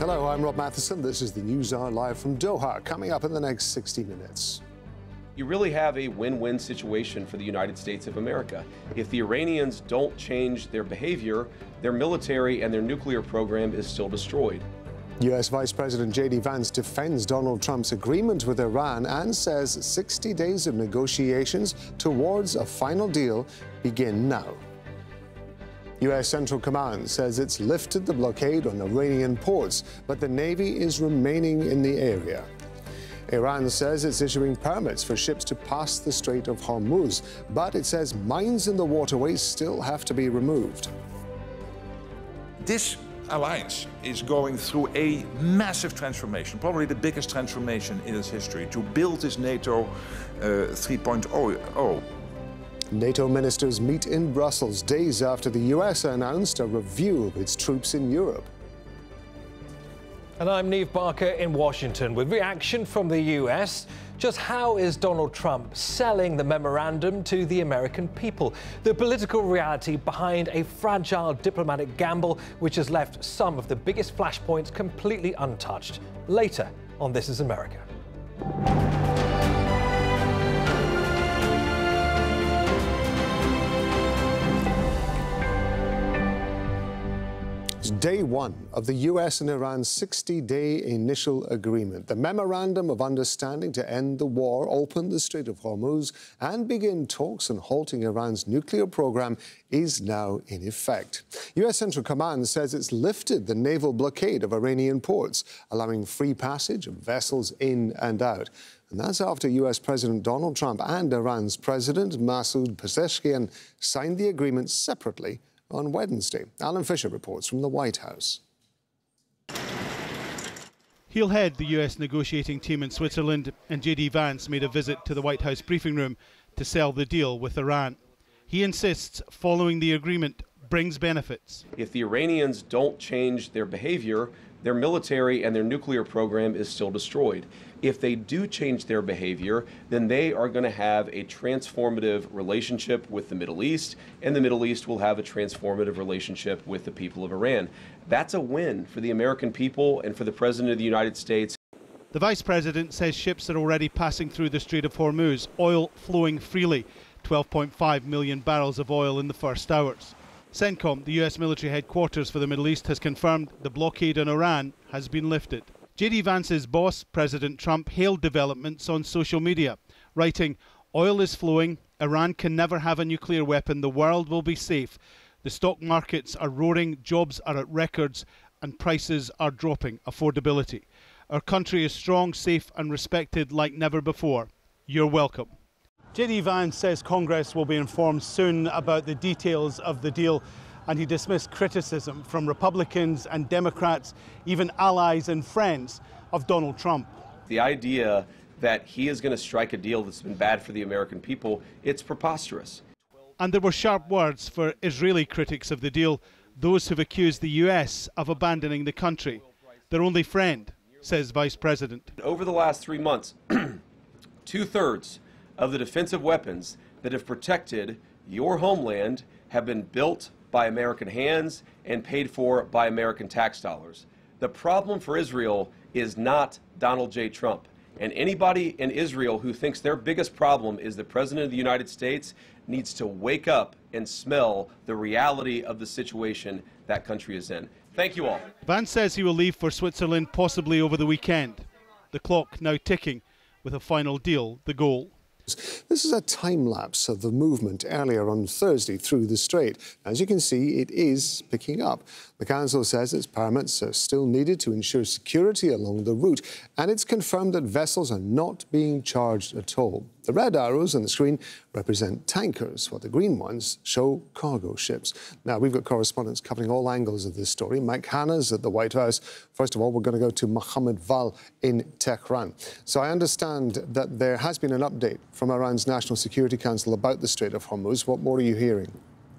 Hello, I'm Rob Matheson. This is the News Hour live from Doha. Coming up in the next 60 minutes. You really have a win-win situation for the United States of America. If the Iranians don't change their behavior, their military and their nuclear program is still destroyed. U.S. Vice President J.D. Vance defends Donald Trump's agreement with Iran and says 60 days of negotiations towards a final deal begin now. U.S. Central Command says it's lifted the blockade on Iranian ports, but the Navy is remaining in the area. Iran says it's issuing permits for ships to pass the Strait of Hormuz, but it says mines in the waterways still have to be removed. This alliance is going through a massive transformation, probably the biggest transformation in its history, to build this NATO 3.0. NATO ministers meet in Brussels days after the U.S. announced a review of its troops in Europe. And I'm Neve Barker in Washington with reaction from the U.S. Just how is Donald Trump selling the memorandum to the American people? The political reality behind a fragile diplomatic gamble which has left some of the biggest flashpoints completely untouched. Later on This Is America. Day one of the U.S. and Iran's 60-day initial agreement. The Memorandum of Understanding to end the war, open the Strait of Hormuz, and begin talks on halting Iran's nuclear program is now in effect. U.S. Central Command says it's lifted the naval blockade of Iranian ports, allowing free passage of vessels in and out. And that's after U.S. President Donald Trump and Iran's President Masoud Pezeshkian signed the agreement separately on Wednesday. Alan Fisher reports from the White House. He'll head the US negotiating team in Switzerland, and J.D. Vance made a visit to the White House briefing room to sell the deal with Iran. He insists following the agreement brings benefits. If the Iranians don't change their behavior, their military and their nuclear program is still destroyed. If they do change their behavior, then they are going to have a transformative relationship with the Middle East, and the Middle East will have a transformative relationship with the people of Iran. That's a win for the American people and for the President of the United States. The Vice President says ships are already passing through the Strait of Hormuz, oil flowing freely, 12.5 million barrels of oil in the first hours. CENTCOM, the US military headquarters for the Middle East, has confirmed the blockade on Iran has been lifted. J.D. Vance's boss, President Trump, hailed developments on social media, writing, "Oil is flowing, Iran can never have a nuclear weapon, the world will be safe. The stock markets are roaring, jobs are at records, and prices are dropping, affordability. Our country is strong, safe and respected like never before. You're welcome." J.D. Vance says Congress will be informed soon about the details of the deal, and he dismissed criticism from Republicans and Democrats, even allies and friends of Donald Trump. The idea that he is going to strike a deal that's been bad for the American people, it's preposterous. And there were sharp words for Israeli critics of the deal, those who've accused the US of abandoning the country. Their only friend, says Vice President. Over the last 3 months, 2/3 of the defensive weapons that have protected your homeland have been built by American hands and paid for by American tax dollars. The problem for Israel is not Donald J. Trump. And anybody in Israel who thinks their biggest problem is the President of the United States needs to wake up and smell the reality of the situation that country is in. Thank you all. Vance says he will leave for Switzerland possibly over the weekend. The clock now ticking with a final deal the goal. This is a time-lapse of the movement earlier on Thursday through the Strait. As you can see, it is picking up. The Council says its permits are still needed to ensure security along the route, and it's confirmed that vessels are not being charged at all. The red arrows on the screen represent tankers, while the green ones show cargo ships. Now, we've got correspondents covering all angles of this story. Mike Hanna's at the White House. First of all, we're going to go to Mohammed Val in Tehran. So I understand that there has been an update from Iran's National Security Council about the Strait of Hormuz. What more are you hearing?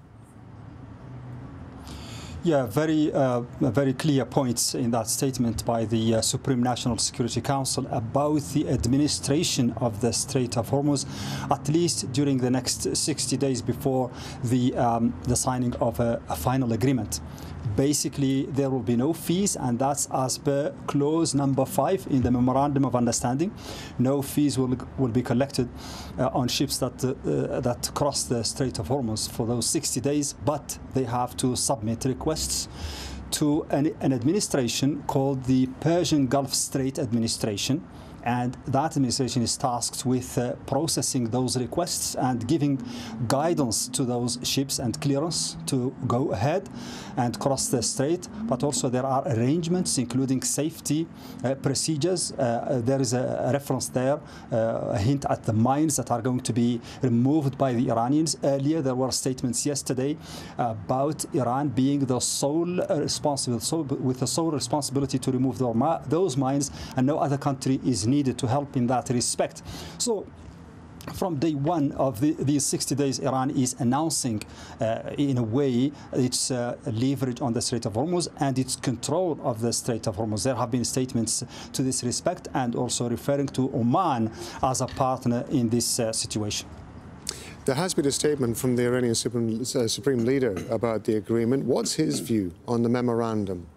Yeah, very clear points in that statement by the Supreme National Security Council about the administration of the Strait of Hormuz, at least during the next 60 days before the signing of a final agreement. basically there will be no fees, and that's as per clause number 5 in the Memorandum of Understanding. No fees will be collected on ships that cross the Strait of Hormuz for those 60 days, but they have to submit requests to an administration called the Persian Gulf Strait Administration. And that administration is tasked with processing those requests and giving guidance to those ships and clearance to go ahead and cross the strait. But also there are arrangements, including safety procedures. There is a reference there, a hint at the mines that are going to be removed by the Iranians. Earlier, there were statements yesterday about Iran being the sole with the sole responsibility to remove those mines, and no other country is needed to help in that respect. So from day one of these 60 days, Iran is announcing, in a way, its leverage on the Strait of Hormuz and its control of the Strait of Hormuz. There have been statements to this respect, and also referring to Oman as a partner in this situation. There has been a statement from the Iranian Supreme Leader about the agreement. What's his view on the memorandum?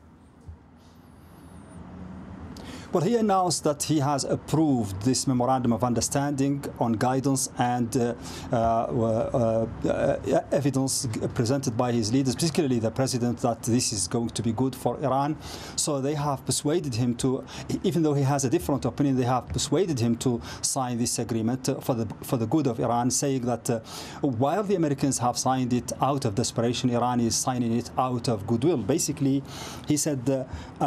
Well, he announced that he has approved this Memorandum of Understanding on guidance and evidence presented by his leaders, particularly the president, that this is going to be good for Iran. So they have persuaded him to, even though he has a different opinion, they have persuaded him to sign this agreement for the good of Iran, saying that while the Americans have signed it out of desperation, Iran is signing it out of goodwill. Basically, he said,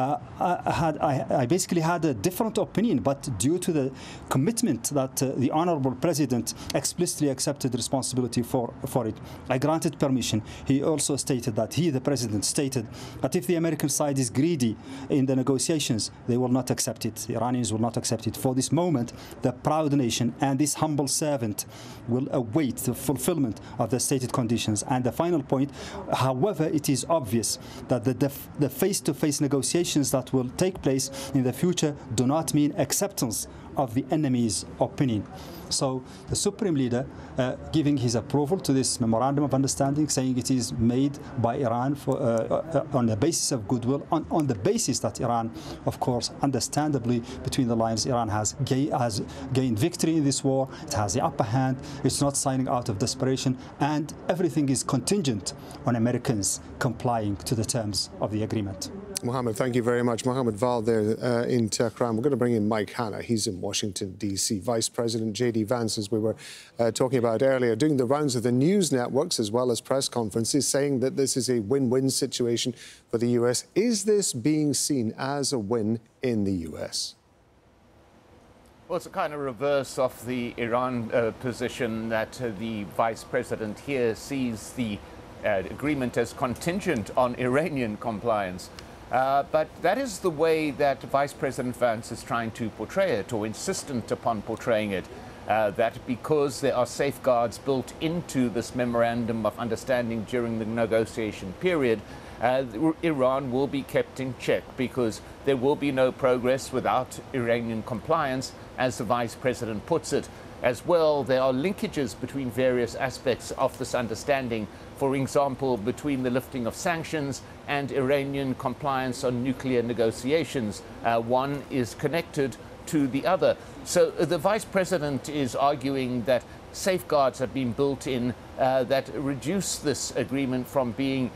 I basically had a different opinion, but due to the commitment that the honorable president explicitly accepted responsibility for it, I granted permission. He also stated that the president stated that if the American side is greedy in the negotiations, they will not accept it. The Iranians will not accept it. For this moment, the proud nation and this humble servant will await the fulfillment of the stated conditions. And the final point, however, it is obvious that the face-to-face negotiations that will take place in the future do not mean acceptance of the enemy's opinion. So the Supreme Leader giving his approval to this Memorandum of Understanding, saying it is made by Iran on the basis of goodwill, on the basis that Iran, of course, understandably, between the lines, Iran has gained victory in this war. It has the upper hand. It's not signing out of desperation, and everything is contingent on Americans complying to the terms of the agreement. Mohammed, thank you very much. Mohammed Val there in Tehran. We're going to bring in Mike Hanna. He's in Washington, D.C. Vice President J.D. Vance, as we were talking about earlier, doing the rounds of the news networks as well as press conferences, saying that this is a win-win situation for the U.S. Is this being seen as a win in the U.S.? Well, it's a kind of reverse of the Iran position that the Vice President here sees the agreement as contingent on Iranian compliance. But that is the way that Vice President Vance is trying to portray it, or insistent upon portraying it, that because there are safeguards built into this Memorandum of Understanding during the negotiation period, Iran will be kept in check, because there will be no progress without Iranian compliance, as the Vice President puts it. As well, there are linkages between various aspects of this understanding. For example, between the lifting of sanctions and Iranian compliance on nuclear negotiations. One is connected to the other. So the Vice President is arguing that safeguards have been built in that reduce this agreement from being